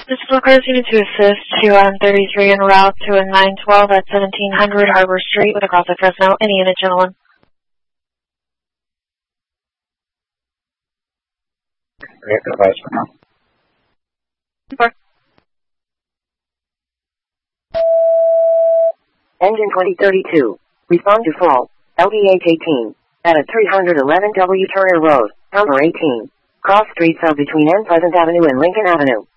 This is Lucas, unit to assist to 33 en route to a 912 at 1700 Harbor Street with a cross at Fresno. Any unit, gentlemen. Advice for now. Engine 2032. Respond to fault. LDH 18. At a 311 W Turner Road, number 18. Cross streets of between N Pleasant Avenue and Lincoln Avenue.